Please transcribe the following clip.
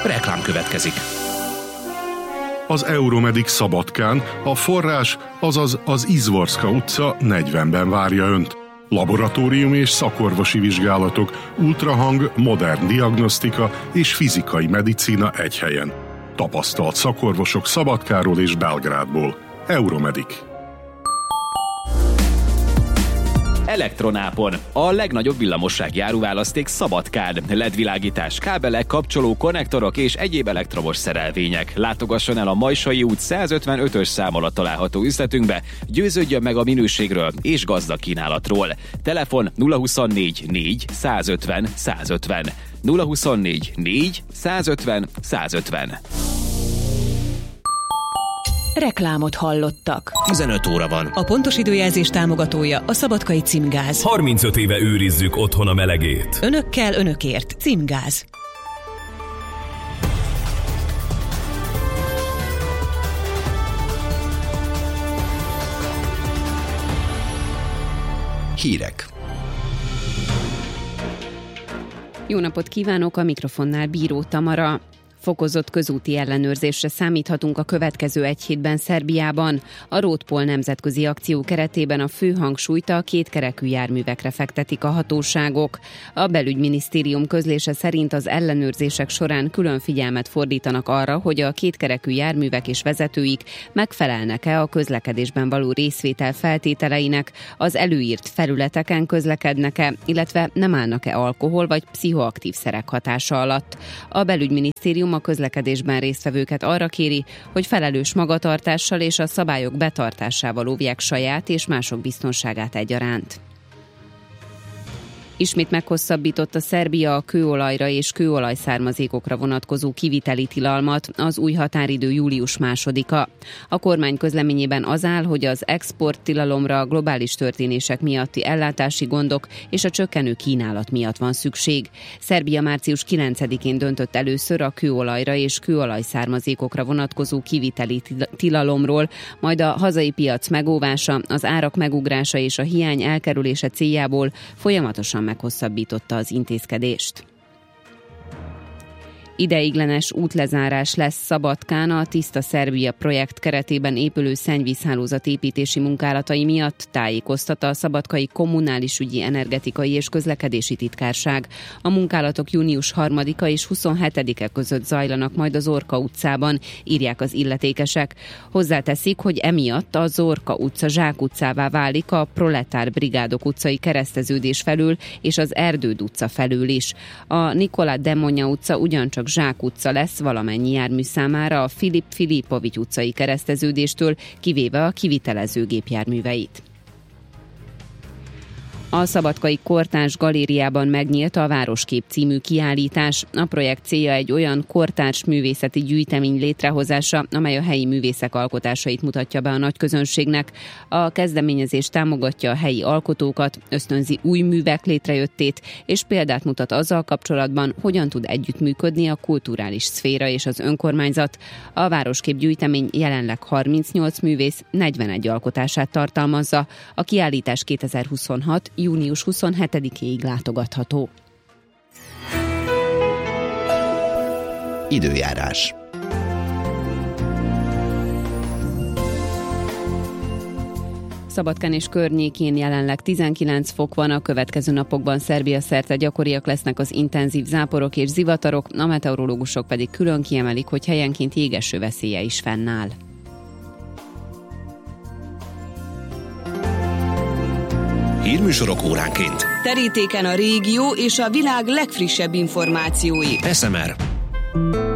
Reklám következik. Az Euromedik Szabadkán a forrás, azaz az Izvorska utca 40-ben várja Önt. Laboratórium és szakorvosi vizsgálatok, ultrahang, modern diagnosztika és fizikai medicína egy helyen. Tapasztalt szakorvosok Szabadkáról és Belgrádból. Euromedik. Elektronápon. A legnagyobb villamossági áruválaszték Szabadkán. LED-világítás, kábelek, kapcsoló, konnektorok és egyéb elektromos szerelvények. Látogasson el a Majsai út 155-ös szám alatt található üzletünkbe, győződjön meg a minőségről és gazdag kínálatról. Telefon 024 4 150 150. 024 4 150 150. Reklámot hallottak. 15 óra van. A pontos időjelzés támogatója a Szabadkai Címgáz. 35 éve őrizzük otthon a melegét. Önökkel, önökért. Címgáz. Hírek. Jó napot kívánok, a mikrofonnál Bíró Tamara. Fokozott közúti ellenőrzésre számíthatunk a következő egy hétben Szerbiában. A Roadpol nemzetközi akció keretében a fő hangsúlyt a kétkerekű járművekre fektetik a hatóságok. A belügyminisztérium közlése szerint az ellenőrzések során külön figyelmet fordítanak arra, hogy a kétkerekű járművek és vezetőik megfelelnek-e a közlekedésben való részvétel feltételeinek, az előírt felületeken közlekednek-e, illetve nem állnak-e alkohol vagy pszichoaktív szerek hatása alatt. A belügyminisztérium a közlekedésben résztvevőket arra kéri, hogy felelős magatartással és a szabályok betartásával óvják saját és mások biztonságát egyaránt. Ismét meghosszabbította Szerbia a kőolajra és kőolajszármazékokra vonatkozó kiviteli tilalmat, az új határidő július 2-a. A kormány közleményében az áll, hogy az exporttilalomra a globális történések miatti ellátási gondok és a csökkenő kínálat miatt van szükség. Szerbia március 9-én döntött először a kőolajra és kőolajszármazékokra vonatkozó kiviteli tilalomról, majd a hazai piac megóvása, az árak megugrása és a hiány elkerülése céljából folyamatosan meghosszabbította az intézkedést. Ideiglenes útlezárás lesz Szabadkán a Tiszta Szerbia projekt keretében épülő szennyvízhálózat építési munkálatai miatt, tájékoztatta a Szabadkai Kommunális Ügyi, Energetikai és Közlekedési Titkárság. A munkálatok június 3-a és 27-e között zajlanak majd az Zorka utcában, írják az illetékesek. Hozzáteszik, hogy emiatt a Zorka utca Zsák utcává válik a Proletár Brigádok utcai kereszteződés felől és az Erdőd utca felől is. A Nikola Demonya utca ugyancsak Zsák utca lesz valamennyi jármű számára a Filip Filipovics utcai kereszteződéstől, kivéve a kivitelező gépjárműveit. A Szabadkai Kortárs Galériában megnyílt a Városkép című kiállítás. A projekt célja egy olyan kortárs művészeti gyűjtemény létrehozása, amely a helyi művészek alkotásait mutatja be a nagy közönségnek. A kezdeményezés támogatja a helyi alkotókat, ösztönzi új művek létrejöttét, és példát mutat azzal kapcsolatban, hogyan tud együttműködni a kulturális szféra és az önkormányzat. A Városkép gyűjtemény jelenleg 38 művész 41 alkotását tartalmazza. A kiállítás 2026. június 27-ig látogatható. Időjárás. Szabadkán és környékén jelenleg 19 fok van, a következő napokban Szerbia szerte gyakoriak lesznek az intenzív záporok és zivatarok, a meteorológusok pedig külön kiemelik, hogy helyenként jégeső veszélye is fennáll. Hírműsorok óránként. Terítéken a régió és a világ legfrissebb információi. SMR.